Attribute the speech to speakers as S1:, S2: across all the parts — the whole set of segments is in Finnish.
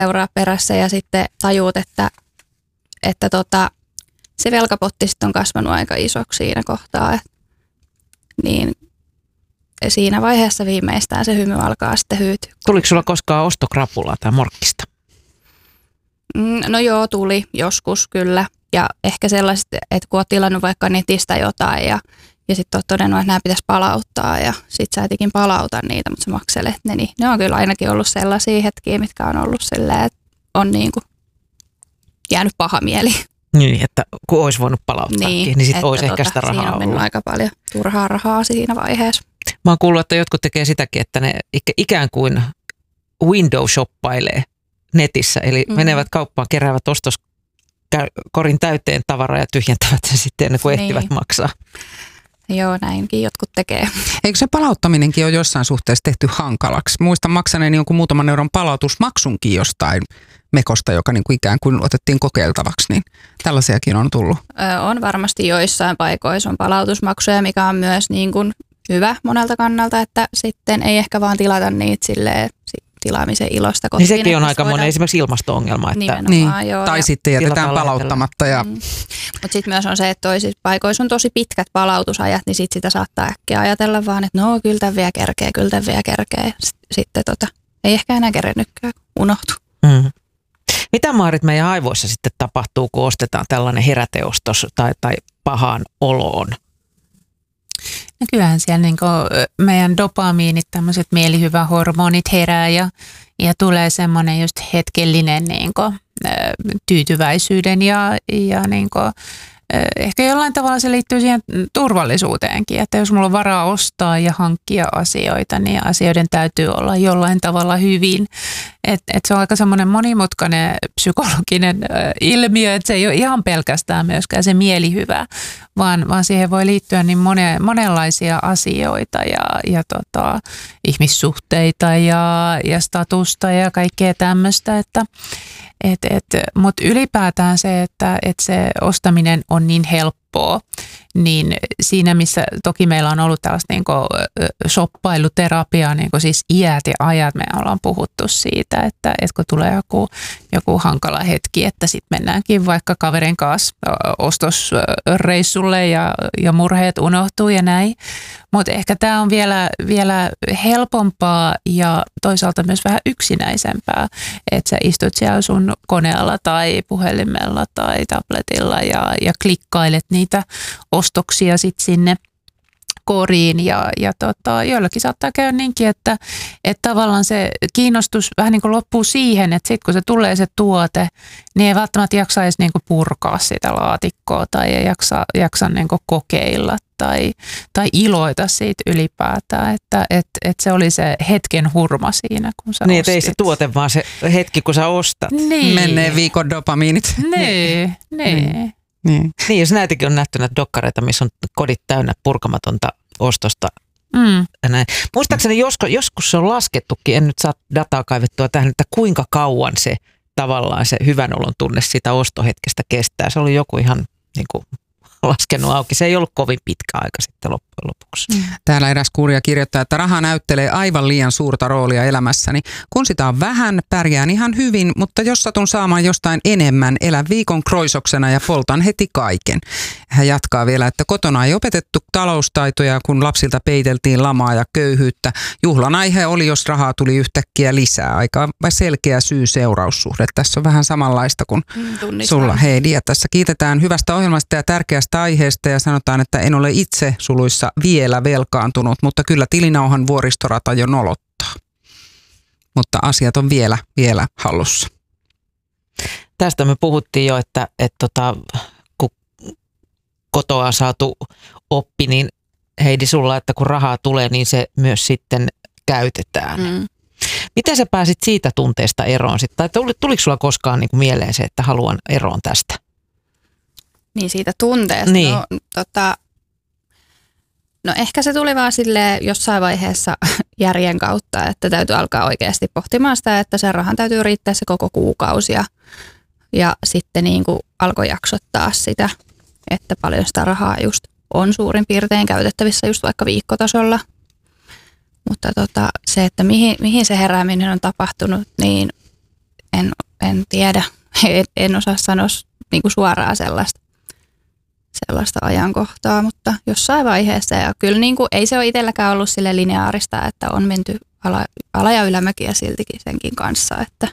S1: euroa perässä ja sitten tajuut, että se velkapotti sitten on kasvanut aika isoksi siinä kohtaa. Niin siinä vaiheessa viimeistään se hymy alkaa sitten hyytyä.
S2: Tuliko sulla koskaan ostokrapulaa tai morkkista?
S1: No joo, tuli joskus kyllä. Ja ehkä sellaiset, että kun olet tilannut vaikka netistä jotain ja sitten olet todennut, että nämä pitäisi palauttaa ja sitten sä etikin palauta niitä, mutta sä makselet ne. Niin ne on kyllä ainakin ollut sellaisia hetkiä, mitkä on ollut silleen, että on niin kuin jäänyt paha mieli.
S2: Niin, että kun olisi voinut palauttaakin, niin sitten olisi ehkä sitä rahaa
S1: siinä on mennyt
S2: ollut.
S1: aika paljon turhaa rahaa siinä vaiheessa.
S2: Mä oon kuullut, että jotkut tekee sitäkin, että ne ikään kuin window shoppailee netissä. Eli menevät kauppaan, keräävät ostoskorin täyteen tavaraa ja tyhjentävät sen sitten ennen kuin ehtivät maksaa.
S1: Joo, näinkin jotkut tekee.
S3: Eikö se palauttaminenkin ole jossain suhteessa tehty hankalaksi? Muistan maksaneeni jonkun muutaman euron palautusmaksunkin jostain mekosta, joka niin kuin ikään kuin otettiin kokeiltavaksi, niin tällaisiakin on tullut.
S1: On varmasti joissain paikoissa on palautusmaksuja, mikä on myös niin kuin hyvä monelta kannalta, että sitten ei ehkä vaan tilata niitä silleen tilaamisen ilosta kotiin.
S2: Niin sekin on aika monen esimerkiksi ilmasto-ongelma. Että
S3: niin. Tai sitten jätetään palauttamatta.
S1: Mutta sitten myös on se, että toisissa paikoissa on tosi pitkät palautusajat, niin sitten sitä saattaa äkkiä ajatella vaan, että no kyllä tämän vielä kerkee. Sitten ei ehkä enää kerennytkään, unohtuu.
S2: Mitä Maarit meidän aivoissa sitten tapahtuu, kun ostetaan tällainen heräteostos tai pahaan oloon?
S4: No kyllähän siellä niin meidän dopamiinit, tämmöiset mielihyvähormonit herää ja tulee semmoinen just hetkellinen niin tyytyväisyyden ja niin ehkä jollain tavalla se liittyy siihen turvallisuuteenkin, että jos mulla on varaa ostaa ja hankkia asioita, niin asioiden täytyy olla jollain tavalla hyvin. Et se on aika semmoinen monimutkainen psykologinen ilmiö, että se ei ole ihan pelkästään myöskään se mielihyvä, vaan siihen voi liittyä niin monenlaisia asioita ja ihmissuhteita ja statusta ja kaikkea tämmöistä, mutta ylipäätään se, että se ostaminen on niin helppoa, niin siinä missä toki meillä on ollut tällaista niin shoppailuterapiaa, niin siis iät ja ajat me ollaan puhuttu siitä, että kun tulee joku hankala hetki, että sitten mennäänkin vaikka kaverin kanssa ostosreissulle ja murheet unohtuu ja näin. Mutta ehkä tämä on vielä helpompaa ja toisaalta myös vähän yksinäisempää, että sä istut siellä sun koneella tai puhelimella tai tabletilla ja klikkailet niitä ostoksia sitten sinne koriin ja joillakin saattaa käydä niinkin, että tavallaan se kiinnostus vähän niin kuin loppuu siihen, että sitten kun se tulee se tuote, niin ei välttämättä jaksa edes niin kuin purkaa sitä laatikkoa tai ei jaksa niin kuin kokeilla tai iloita siitä ylipäätään, että se oli se hetken hurma siinä, kun sä
S2: niin,
S4: ostit.
S2: ei se tuote, vaan se hetki, kun sä ostat.
S4: Niin.
S3: Menee viikon dopamiinit.
S4: Niin.
S2: Niin, jos näitäkin on nähty näitä dokkareita, missä on kodit täynnä purkamatonta ostosta. Näin. Muistaakseni joskus se on laskettukin, en nyt saa dataa kaivettua tähän, että kuinka kauan se tavallaan se hyvän olon tunne sitä ostohetkestä kestää. Se oli joku ihan niin kuin laskenut auki. Se ei ollut kovin pitkä aika sitten loppujen lopuksi.
S3: Täällä eräs kuulija kirjoittaa, että raha näyttelee aivan liian suurta roolia elämässäni. Kun sitä on vähän, pärjään ihan hyvin, mutta jos satun saamaan jostain enemmän, elän viikon kroisoksena ja poltan heti kaiken. Hän jatkaa vielä, että kotona ei opetettu taloustaitoja, kun lapsilta peiteltiin lamaa ja köyhyyttä. Juhlan aihe oli, jos rahaa tuli yhtäkkiä lisää. Aika selkeä syy-seuraussuhde. Tässä on vähän samanlaista kuin sulla, Heidi. Ja tässä kiitetään hyvästä ohjelmasta ja tärkeästä aiheesta ja sanotaan, että en ole itse suluissa vielä velkaantunut, mutta kyllä tilinauhan vuoristorata jo nolottaa. Mutta asiat on vielä hallussa.
S2: Tästä me puhuttiin jo, että kun kotoa saatu oppi, niin Heidi sulla, että kun rahaa tulee, niin se myös sitten käytetään. Miten sä pääsit siitä tunteesta eroon sitten? Tai tuliko sulla koskaan niin kuin mieleen se, että haluan eroon tästä?
S1: Niin siitä tunteesta.
S2: Niin.
S1: No ehkä se tuli vaan silleen jossain vaiheessa järjen kautta, että täytyy alkaa oikeasti pohtimaan sitä, että sen rahan täytyy riittää se koko kuukausi ja sitten niin kuin alkoi jaksottaa sitä, että paljon sitä rahaa just on suurin piirtein käytettävissä just vaikka viikkotasolla. Mutta se, että mihin se herääminen on tapahtunut, niin en tiedä, en osaa sanoa niin kuin suoraan sellaista ajankohtaa, mutta jossain vaiheessa. Ja kyllä niin kuin, ei se ole itselläkään ollut sille lineaarista, että on menty ala- ja ylämäkiä siltikin senkin kanssa. Että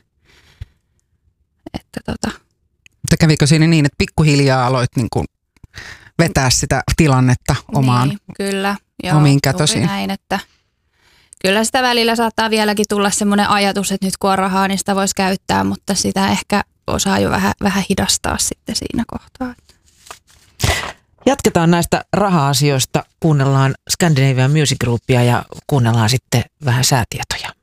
S3: Mutta kävikö siinä niin, että pikkuhiljaa aloit niin kuin vetää sitä tilannetta omaan
S1: niin, kyllä, joo,
S3: omiin kätösiin?
S1: Näin, että kyllä sitä välillä saattaa vieläkin tulla semmoinen ajatus, että nyt kun on rahaa, niin sitä voisi käyttää, mutta sitä ehkä osaa jo vähän hidastaa sitten siinä kohtaa.
S2: Jatketaan näistä raha-asioista, kuunnellaan Scandinavian Music Groupia ja kuunnellaan sitten vähän säätietoja.